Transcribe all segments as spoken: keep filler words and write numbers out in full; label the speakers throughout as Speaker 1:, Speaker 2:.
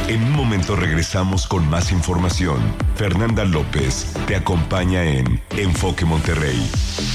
Speaker 1: En un momento regresamos con más información. Fernanda López te acompaña en Enfoque Monterrey.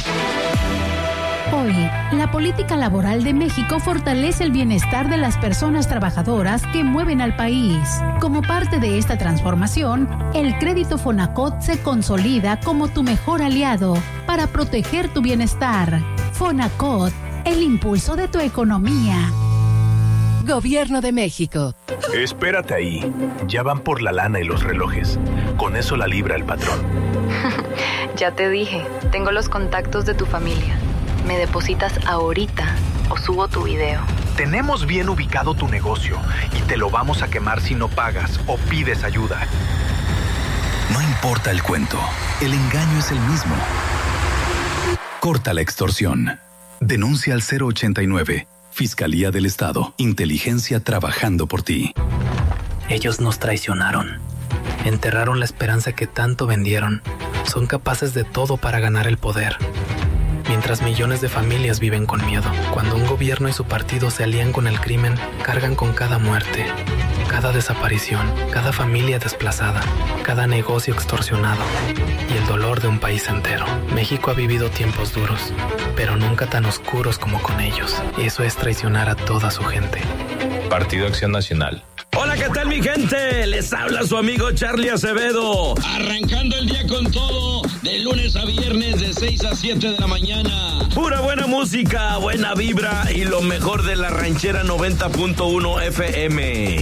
Speaker 2: Hoy, la política laboral de México fortalece el bienestar de las personas trabajadoras que mueven al país. Como parte de esta transformación, el crédito Fonacot se consolida como tu mejor aliado para proteger tu bienestar. Fonacot, el impulso de tu economía.
Speaker 3: Gobierno de México.
Speaker 4: Espérate ahí. Ya van por la lana y los relojes. Con eso la libra el patrón.
Speaker 5: Ya te dije, tengo los contactos de tu familia. Me depositas ahorita o subo tu video.
Speaker 4: Tenemos bien ubicado tu negocio y te lo vamos a quemar si no pagas o pides ayuda.
Speaker 6: No importa el cuento, el engaño es el mismo. Corta la extorsión. Denuncia al cero ochenta y nueve. Fiscalía del Estado. Inteligencia trabajando por ti.
Speaker 7: Ellos nos traicionaron. Enterraron la esperanza que tanto vendieron. Son capaces de todo para ganar el poder. Mientras millones de familias viven con miedo. Cuando un gobierno y su partido se alían con el crimen, cargan con cada muerte, cada desaparición, cada familia desplazada, cada negocio extorsionado y el dolor de un país entero. México ha vivido tiempos duros, pero nunca tan oscuros como con ellos. Y eso es traicionar a toda su gente.
Speaker 8: Partido Acción Nacional.
Speaker 9: Hola, ¿qué tal, mi gente? Les habla su amigo Charlie Acevedo.
Speaker 10: Arrancando el día con todo, de lunes a viernes de seis a siete de la mañana.
Speaker 9: Pura buena música, buena vibra y lo mejor de la ranchera noventa punto uno F M.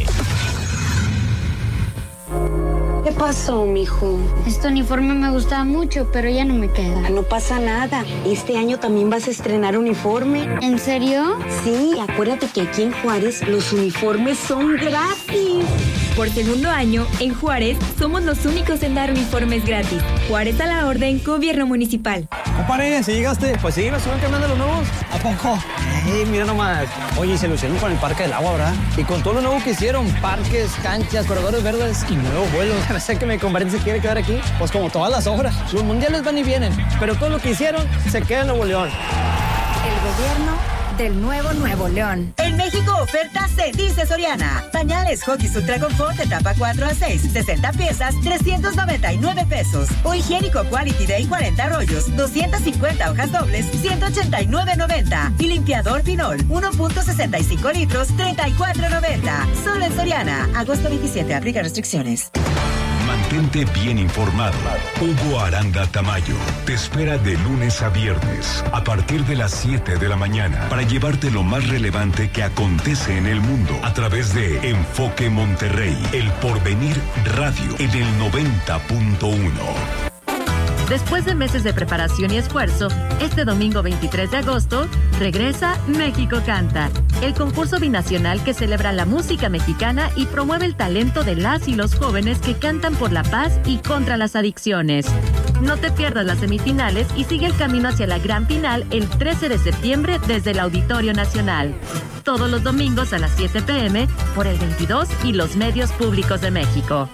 Speaker 11: ¿Qué pasó, mijo?
Speaker 12: Este uniforme me gustaba mucho, pero ya no me queda.
Speaker 11: No pasa nada. Este año también vas a estrenar uniforme.
Speaker 12: ¿En serio?
Speaker 11: Sí, acuérdate que aquí en Juárez los uniformes son gratis.
Speaker 13: Por segundo año, en Juárez, somos los únicos en dar uniformes gratis. Juárez a la orden, gobierno municipal.
Speaker 14: Compadre, si llegaste, pues sí, me suben cambiando los nuevos. ¿A poco? Ey, mira nomás. Oye, se lucieron con el Parque del Agua, ¿verdad? Y con todo lo nuevo que hicieron, parques, canchas, corredores verdes y nuevos vuelos. No sé que mi compadre se quiere quedar aquí. Pues como todas las obras, los mundiales van y vienen, pero todo lo que hicieron se queda en Nuevo León.
Speaker 13: El gobierno del nuevo Nuevo León.
Speaker 15: En México, oferta se dice Soriana. Pañales Huggies Ultra Confort etapa cuatro a seis, sesenta piezas, trescientos noventa y nueve pesos. O higiénico Quality Day cuarenta rollos, doscientas cincuenta hojas dobles, ciento ochenta y nueve noventa. Y limpiador Pinol, uno punto sesenta y cinco litros, treinta y cuatro noventa. Solo en Soriana. Agosto veintisiete, aplica restricciones.
Speaker 1: Mantente bien informado. Hugo Aranda Tamayo te espera de lunes a viernes a partir de las siete de la mañana para llevarte lo más relevante que acontece en el mundo a través de Enfoque Monterrey, El Porvenir Radio en el noventa punto uno.
Speaker 16: Después de meses de preparación y esfuerzo, este domingo veintitrés de agosto regresa México Canta, el concurso binacional que celebra la música mexicana y promueve el talento de las y los jóvenes que cantan por la paz y contra las adicciones. No te pierdas las semifinales y sigue el camino hacia la gran final el trece de septiembre desde el Auditorio Nacional. Todos los domingos a las siete pm por el veintidós y los medios públicos de México.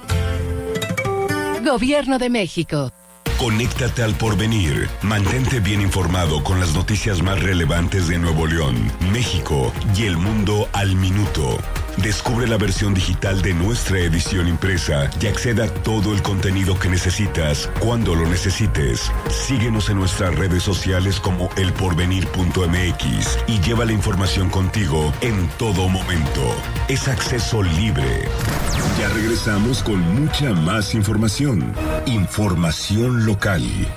Speaker 3: Gobierno de México.
Speaker 1: Conéctate al Porvenir. Mantente bien informado con las noticias más relevantes de Nuevo León, México y el mundo al minuto. Descubre la versión digital de nuestra edición impresa y acceda a todo el contenido que necesitas cuando lo necesites. Síguenos en nuestras redes sociales como el porvenir punto m x y lleva la información contigo en todo momento. Es acceso libre. Ya regresamos con mucha más información. Información local.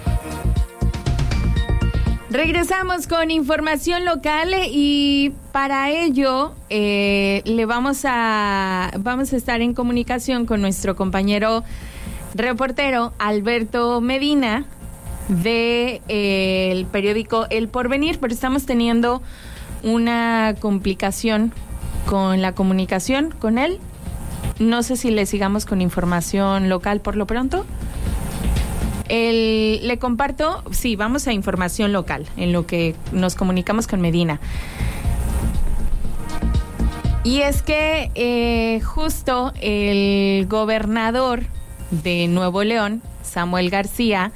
Speaker 17: Regresamos con información local y para ello eh, le vamos a vamos a estar en comunicación con nuestro compañero reportero Alberto Medina de eh, el periódico El Porvenir, pero estamos teniendo una complicación con la comunicación con él. No sé si le sigamos con información local por lo pronto. El, le comparto, sí, vamos a información local, en lo que nos comunicamos con Medina. Y es que eh, justo el gobernador de Nuevo León, Samuel García,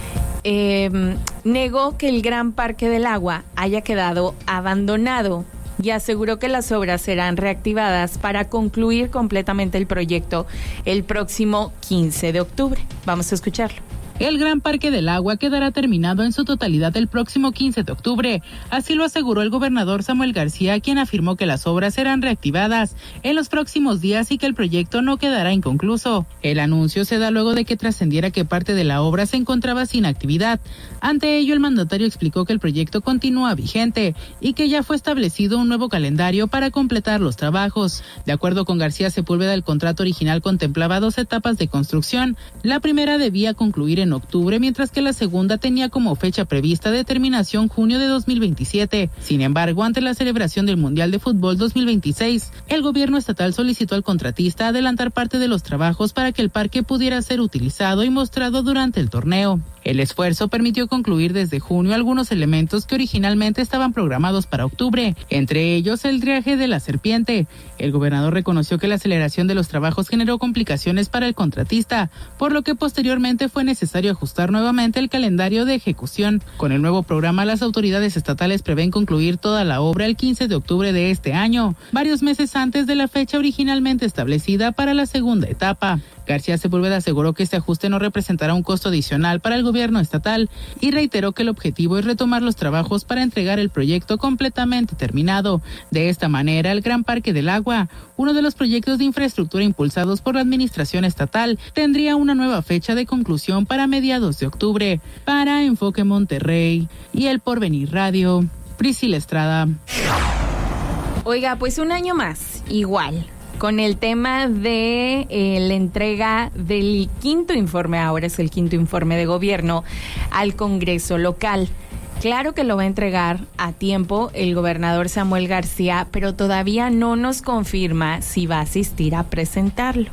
Speaker 17: eh, negó que el Gran Parque del Agua haya quedado abandonado y aseguró que las obras serán reactivadas para concluir completamente el proyecto el próximo quince de octubre. Vamos a escucharlo.
Speaker 18: El Gran Parque del Agua quedará terminado en su totalidad el próximo quince de octubre. Así lo aseguró el gobernador Samuel García, quien afirmó que las obras serán reactivadas en los próximos días y que el proyecto no quedará inconcluso. El anuncio se da luego de que trascendiera que parte de la obra se encontraba sin actividad. Ante ello, el mandatario explicó que el proyecto continúa vigente y que ya fue establecido un nuevo calendario para completar los trabajos. De acuerdo con García Sepúlveda, el contrato original contemplaba dos etapas de construcción. La primera debía concluir en en octubre, mientras que la segunda tenía como fecha prevista de terminación junio de dos mil veintisiete. Sin embargo, ante la celebración del Mundial de Fútbol dos mil veintiséis, el gobierno estatal solicitó al contratista adelantar parte de los trabajos para que el parque pudiera ser utilizado y mostrado durante el torneo. El esfuerzo permitió concluir desde junio algunos elementos que originalmente estaban programados para octubre, entre ellos el triaje de la serpiente. El gobernador reconoció que la aceleración de los trabajos generó complicaciones para el contratista, por lo que posteriormente fue necesario ajustar nuevamente el calendario de ejecución. Con el nuevo programa, las autoridades estatales prevén concluir toda la obra el quince de octubre de este año, varios meses antes de la fecha originalmente establecida para la segunda etapa. García Sepúlveda aseguró que este ajuste no representará un costo adicional para el gobierno estatal y reiteró que el objetivo es retomar los trabajos para entregar el proyecto completamente terminado. De esta manera, el Gran Parque del Agua, uno de los proyectos de infraestructura impulsados por la administración estatal, tendría una nueva fecha de conclusión para mediados de octubre. Para Enfoque Monterrey y El Porvenir Radio, Priscila Estrada.
Speaker 17: Oiga, pues un año más, igual, con el tema de eh, la entrega del quinto informe, ahora es el quinto informe de gobierno, al Congreso local. Claro que lo va a entregar a tiempo el gobernador Samuel García, pero todavía no nos confirma si va a asistir a presentarlo.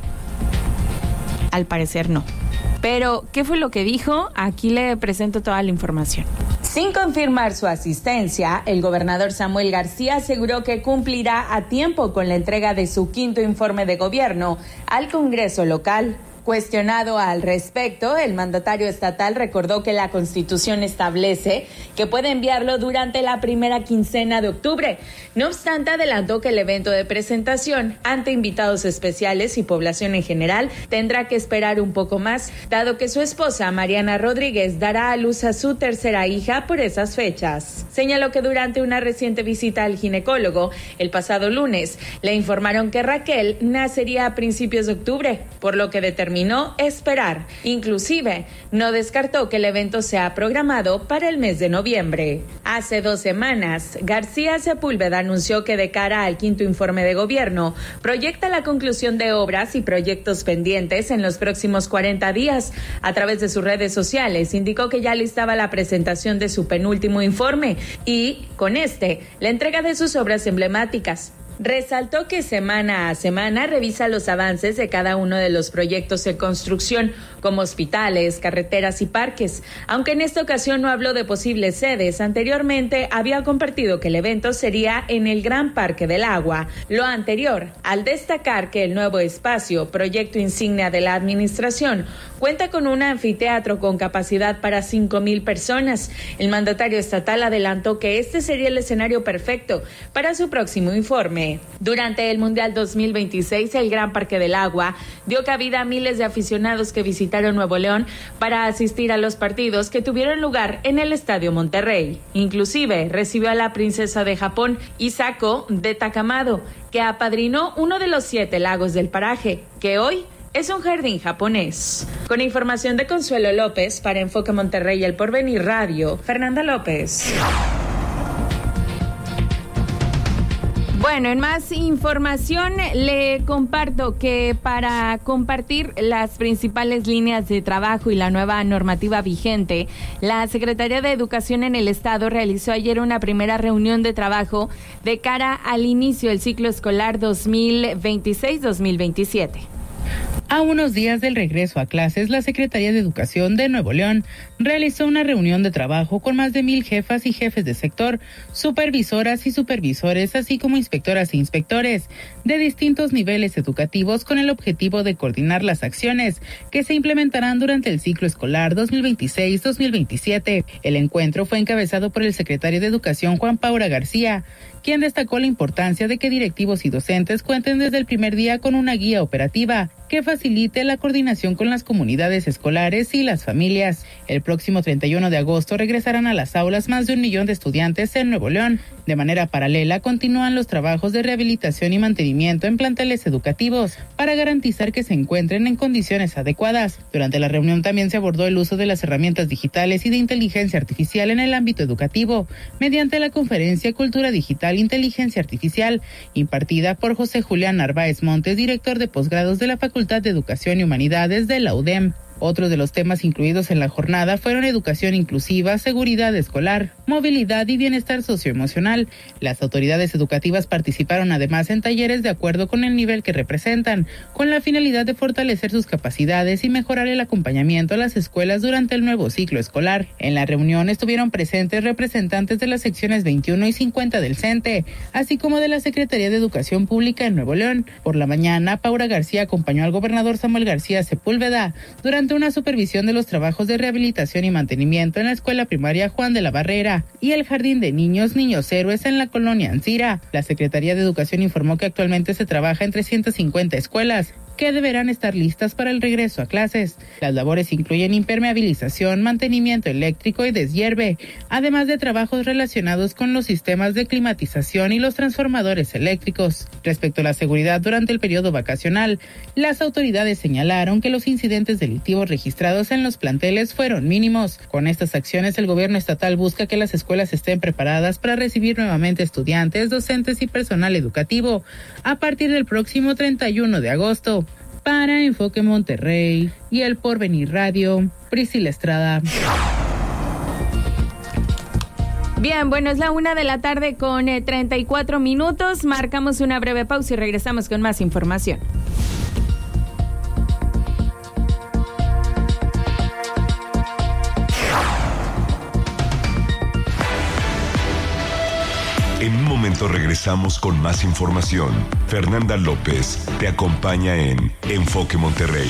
Speaker 17: Al parecer no. Pero, ¿qué fue lo que dijo? Aquí le presento toda la información. Sin confirmar su asistencia, el gobernador Samuel García aseguró que cumplirá a tiempo con la entrega de su quinto informe de gobierno al Congreso local. Cuestionado al respecto, el mandatario estatal recordó que la Constitución establece que puede enviarlo durante la primera quincena de octubre. No obstante, adelantó que el evento de presentación ante invitados especiales y población en general tendrá que esperar un poco más, dado que su esposa, Mariana Rodríguez, dará a luz a su tercera hija por esas fechas. Señaló que durante una reciente visita al ginecólogo, el pasado lunes, le informaron que Raquel nacería a principios de octubre, por lo que determinó Terminó esperar. Inclusive, no descartó que el evento sea programado para el mes de noviembre. Hace dos semanas, García Sepúlveda anunció que de cara al quinto informe de gobierno, proyecta la conclusión de obras y proyectos pendientes en los próximos cuarenta días. A través de sus redes sociales, indicó que ya listaba la presentación de su penúltimo informe y, con este, la entrega de sus obras emblemáticas. Resaltó que semana a semana revisa los avances de cada uno de los proyectos en construcción, como hospitales, carreteras y parques. Aunque en esta ocasión no habló de posibles sedes, anteriormente había compartido que el evento sería en el Gran Parque del Agua. Lo anterior, al destacar que el nuevo espacio, proyecto insignia de la administración, cuenta con un anfiteatro con capacidad para cinco mil personas. El mandatario estatal adelantó que este sería el escenario perfecto para su próximo informe. Durante el Mundial dos mil veintiséis, el Gran Parque del Agua dio cabida a miles de aficionados que visitaron Nuevo León para asistir a los partidos que tuvieron lugar en el Estadio Monterrey. Inclusive recibió a la princesa de Japón, Hisako de Takamado, que apadrinó uno de los siete lagos del paraje, que hoy es un jardín japonés. Con información de Consuelo López para Enfoque Monterrey y El Porvenir Radio, Fernanda López. Bueno, en más información le comparto que para compartir las principales líneas de trabajo y la nueva normativa vigente, la Secretaría de Educación en el Estado realizó ayer una primera reunión de trabajo de cara al inicio del ciclo escolar dos mil veintiséis dos mil veintisiete.
Speaker 18: A unos días del regreso a clases, la Secretaría de Educación de Nuevo León realizó una reunión de trabajo con más de mil jefas y jefes de sector, supervisoras y supervisores, así como inspectoras e inspectores de distintos niveles educativos, con el objetivo de coordinar las acciones que se implementarán durante el ciclo escolar dos mil veintiséis dos mil veintisiete. El encuentro fue encabezado por el secretario de Educación, Juan Paura García, quien destacó la importancia de que directivos y docentes cuenten desde el primer día con una guía operativa que facilite la coordinación con las comunidades escolares y las familias. El próximo treinta y uno de agosto regresarán a las aulas más de un millón de estudiantes en Nuevo León. De manera paralela, continúan los trabajos de rehabilitación y mantenimiento en planteles educativos para garantizar que se encuentren en condiciones adecuadas. Durante la reunión también se abordó el uso de las herramientas digitales y de inteligencia artificial en el ámbito educativo, mediante la conferencia Cultura Digital Inteligencia Artificial, impartida por José Julián Narváez Montes, director de posgrados de la Facultad de Educación y Humanidades de la U D E M. Otros de los temas incluidos en la jornada fueron educación inclusiva, seguridad escolar, movilidad y bienestar socioemocional. Las autoridades educativas participaron además en talleres de acuerdo con el nivel que representan, con la finalidad de fortalecer sus capacidades y mejorar el acompañamiento a las escuelas durante el nuevo ciclo escolar. En la reunión estuvieron presentes representantes de las secciones veintiuno y cincuenta del CENTE, así como de la Secretaría de Educación Pública en Nuevo León. Por la mañana, Paura García acompañó al gobernador Samuel García Sepúlveda durante una supervisión de los trabajos de rehabilitación y mantenimiento en la escuela primaria Juan de la Barrera y el jardín de niños Niños Héroes en la colonia Ancira. La Secretaría de Educación informó que actualmente se trabaja en trescientas cincuenta escuelas que deberán estar listas para el regreso a clases. Las labores incluyen impermeabilización, mantenimiento eléctrico y deshierve, además de trabajos relacionados con los sistemas de climatización y los transformadores eléctricos. Respecto a la seguridad durante el periodo vacacional, las autoridades señalaron que los incidentes delictivos registrados en los planteles fueron mínimos. Con estas acciones, el gobierno estatal busca que las escuelas estén preparadas para recibir nuevamente estudiantes, docentes y personal educativo a partir del próximo treinta y uno de agosto. Para Enfoque Monterrey y El Porvenir Radio, Priscila Estrada.
Speaker 17: Bien, bueno, es la una de la tarde con eh, treinta y cuatro minutos. Marcamos una breve pausa y regresamos con más información.
Speaker 1: En un momento regresamos con más información. Fernanda López te acompaña en Enfoque Monterrey.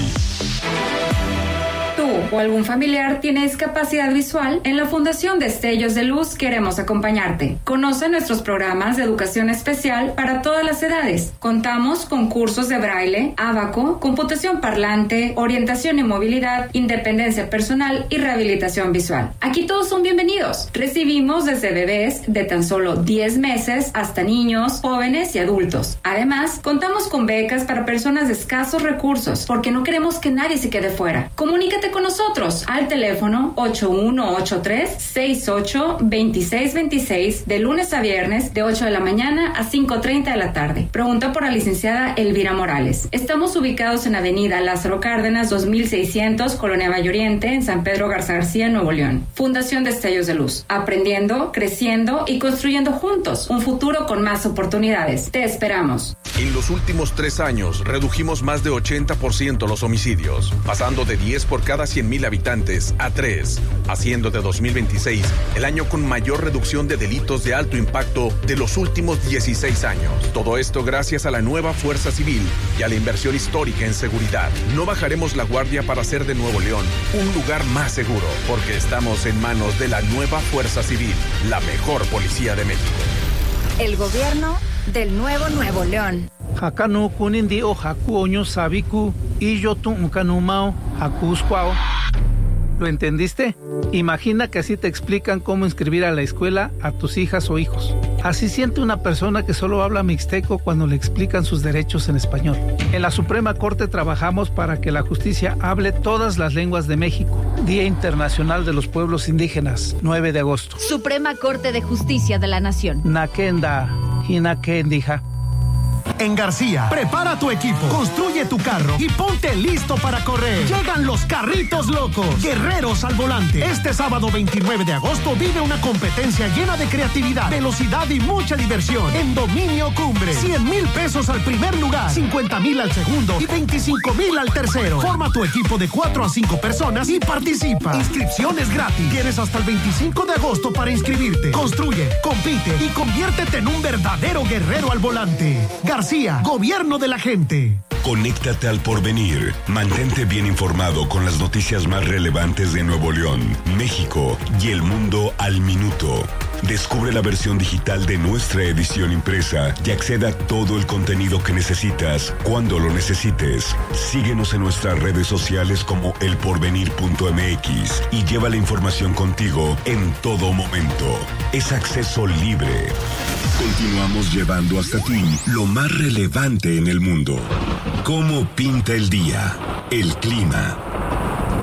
Speaker 19: ¿Tú o algún familiar tiene discapacidad visual? En la Fundación Destellos de Luz queremos acompañarte. Conoce nuestros programas de educación especial para todas las edades. Contamos con cursos de braille, ábaco, computación parlante, orientación y movilidad, independencia personal y rehabilitación visual. Aquí todos son bienvenidos. Recibimos desde bebés de tan solo diez meses hasta niños, jóvenes y adultos. Además, contamos con becas para personas de escasos recursos, porque no queremos que nadie se quede fuera. Comunícate con nosotros al teléfono ocho uno ocho tres, seis ocho, dos seis dos seis de lunes a viernes de ocho de la mañana a cinco treinta de la tarde. Pregunta por la licenciada Elvira Morales. Estamos ubicados en Avenida Lázaro Cárdenas dos mil seiscientos, Colonia Valle Oriente, en San Pedro Garza García, Nuevo León. Fundación Destellos de Luz. Aprendiendo, creciendo y construyendo juntos un futuro con más oportunidades. Te esperamos.
Speaker 20: En los últimos tres años redujimos más de ochenta por ciento los homicidios, pasando de diez por cada cien mil habitantes a tres, haciendo de dos mil veintiséis el año con mayor reducción de delitos de alto impacto de los últimos dieciséis años. Todo esto gracias a la nueva Fuerza Civil y a la inversión histórica en seguridad. No bajaremos la guardia para hacer de Nuevo León un lugar más seguro, porque estamos en manos de la nueva Fuerza Civil, la mejor policía de México.
Speaker 21: El gobierno del nuevo Nuevo León.
Speaker 22: Hakanu kunindi o haku oño sabiku y yo tu unkanumao hakuskwao. ¿Lo entendiste? Imagina que así te explican cómo inscribir a la escuela a tus hijas o hijos. Así siente una persona que solo habla mixteco cuando le explican sus derechos en español. En la Suprema Corte trabajamos para que la justicia hable todas las lenguas de México. Día Internacional de los Pueblos Indígenas, nueve de agosto.
Speaker 21: Suprema Corte de Justicia de la Nación.
Speaker 22: Nakenda, Hinakendija.
Speaker 2: En García, prepara tu equipo, construye tu carro y ponte listo para correr. Llegan los carritos locos, guerreros al volante. Este sábado veintinueve de agosto vive una competencia llena de creatividad, velocidad y mucha diversión en Dominio Cumbre. cien mil pesos al primer lugar, cincuenta mil al segundo y veinticinco mil al tercero. Forma tu equipo de cuatro a cinco personas y participa. Inscripciones gratis. Tienes hasta el veinticinco de agosto para inscribirte. Construye, compite y conviértete en un verdadero guerrero al volante. García, gobierno de la gente.
Speaker 1: Conéctate al porvenir. Mantente bien informado con las noticias más relevantes de Nuevo León, México y el mundo al minuto. Descubre la versión digital de nuestra edición impresa y acceda a todo el contenido que necesitas cuando lo necesites. Síguenos en nuestras redes sociales como el porvenir punto m x y lleva la información contigo en todo momento. Es acceso libre. Continuamos llevando hasta ti lo más relevante en el mundo. ¿Cómo pinta el día? El clima,